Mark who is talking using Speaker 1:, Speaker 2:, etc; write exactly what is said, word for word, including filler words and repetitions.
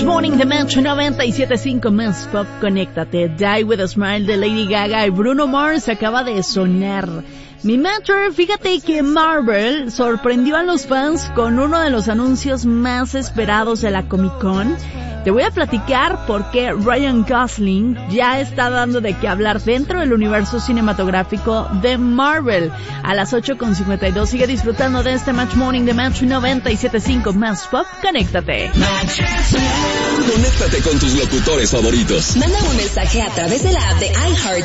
Speaker 1: Match Morning de Match noventa y siete punto cinco Más Pop, conéctate. Die with a Smile de Lady Gaga y Bruno Mars acaba de sonar. Mi Matcher, fíjate que Marvel sorprendió a los fans con uno de los anuncios más esperados de la Comic Con. Te voy a platicar por qué Ryan Gosling ya está dando de qué hablar dentro del universo cinematográfico de Marvel. A las ocho con cincuenta y dos sigue disfrutando de este Match Morning de Match noventa y siete punto cinco Más Pop. Conéctate.
Speaker 2: Conéctate con tus locutores favoritos.
Speaker 3: Manda un mensaje a través de la app de iHeart